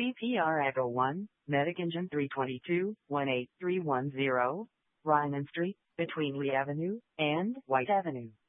CPR Echo 1, Medic Engine 322, 18310, Ryman Street, between Lee Avenue and White Avenue.